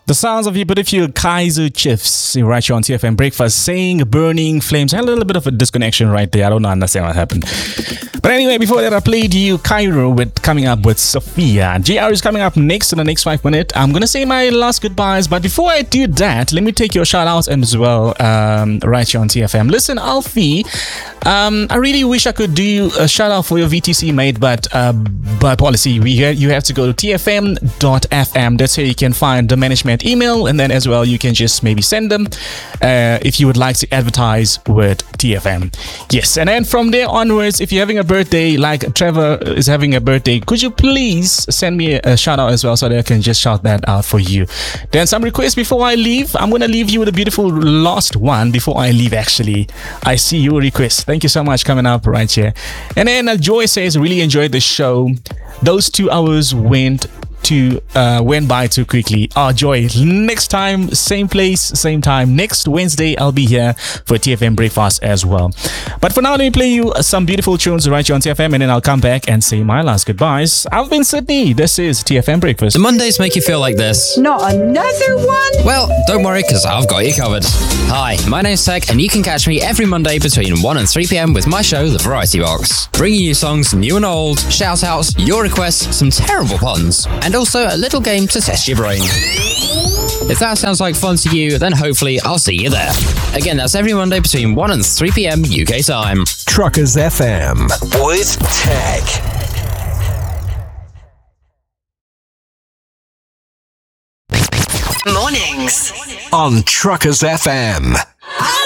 The sounds of your beautiful Kaiser Chiefs right here on TFM Breakfast saying burning flames. I had a little bit of a disconnection right there. I don't understand what happened. But anyway, before that, I played you Cairo with coming up with Sophia. JR is coming up next in the next 5 minutes. I'm going to say my last goodbyes. But before I do that, let me take your shout outs as well right here on TFM. Listen, Alfie, I really wish I could do a shout out for your VTC mate, but by policy, you have to go to tfm.fm. That's where you can find the management email, and then as well you can just maybe send them if you would like to advertise with TFM. Yes, and then from there onwards, if you're having a birthday like Trevor is having a birthday, could you please send me a shout out as well so that I can just shout that out for you. Then some requests before I leave. I'm gonna leave you with a beautiful last one before I leave. Actually, I see your request. Thank you so much coming up right here. And then Joy says really enjoyed the show. Those 2 hours went by too quickly. Joy, next time, same place, same time. Next Wednesday, I'll be here for TFM Breakfast as well. But for now, let me play you some beautiful tunes right here on TFM, and then I'll come back and say my last goodbyes. I've been Sydney. This is TFM Breakfast. Do Mondays make you feel like this? Not another one? Well, don't worry, because I've got you covered. Hi, my name's Tech, and you can catch me every Monday between 1 and 3 p.m. with my show, The Variety Box. Bringing you songs new and old, shout-outs, your requests, some terrible puns, and also a little game to test your brain. If that sounds like fun to you, then hopefully I'll see you there. Again, that's every Monday between 1 and 3 p.m. UK time. Truckers FM with Tech. Mornings On Truckers FM.